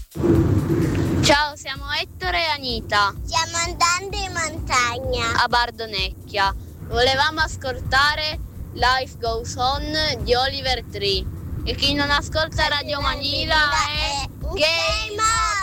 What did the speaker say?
Ciao, siamo Ettore e Anita. Stiamo andando in montagna a Bardonecchia. Volevamo ascoltare Life Goes On di Oliver Tree. E chi non ascolta Radio Manila è gay.